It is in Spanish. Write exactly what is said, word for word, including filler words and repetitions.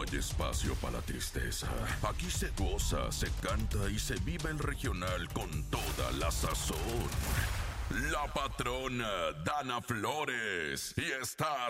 hay espacio para la tristeza. Aquí se goza, se canta y se vive el regional con toda la sazón. La patrona Dana Flores y está